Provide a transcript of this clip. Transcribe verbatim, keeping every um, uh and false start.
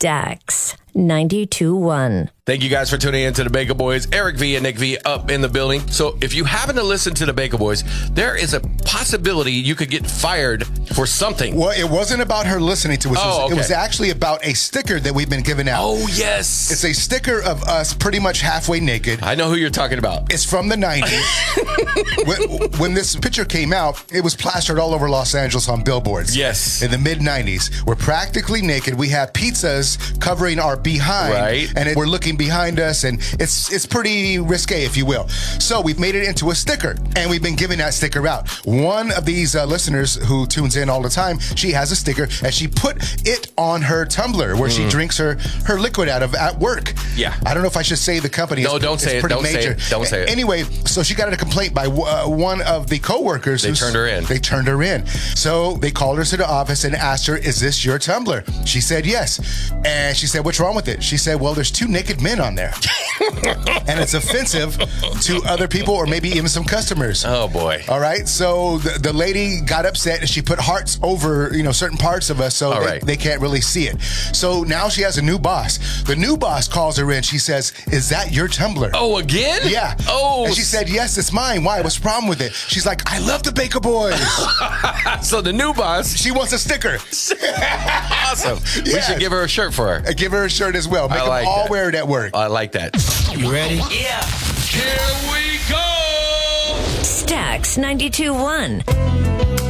Stax ninety-two point one. Thank you guys for tuning in to the Baker Boys. Eric V and Nick V up in the building. So if you happen to listen to the Baker Boys, there is a possibility you could get fired for something. Well, it wasn't about her listening to us. Oh, it, was, okay. it was actually about a sticker that we've been giving out. Oh, yes. It's a sticker of us pretty much halfway naked. I know who you're talking about. It's from the nineties. when, when this picture came out, it was plastered all over Los Angeles on billboards. Yes. In the mid nineties. We're practically naked. We have pizzas covering our behind. Right. And it, we're looking behind us, and it's it's pretty risque, if you will. So we've made it into a sticker, and we've been giving that sticker out. One of these uh, listeners who tunes in all the time, she has a sticker, and she put it on her tumbler where mm. she drinks her, her liquid out of at work. Yeah. I don't know if I should say the company. No, it's, don't it's say it. pretty Don't major. say it. Don't say it. Anyway, so she got a complaint by uh, one of the coworkers. They turned her in. They turned her in. So they called her to the office and asked her, "Is this your tumbler?" She said yes. And she said, "What's wrong with it?" She said, "Well, there's two naked men on there." And it's offensive to other people or maybe even some customers. Oh, boy. All right. So the, the lady got upset and she put hearts over, you know, certain parts of us so they, right. they can't really see it. So now she has a new boss. The new boss calls her in. She says, "Is that your tumbler?" Oh, again? Yeah. Oh. And she said, "Yes, it's mine." "Why? What's the problem with it?" She's like, "I love the Baker Boys." So the new boss. She wants a sticker. Awesome. Yes. We should give her a shirt for her. Uh, Give her a shirt as well. Make I like them all that. wear it at work. I like that. You ready? Yeah. Here we go. Stax ninety-two point one.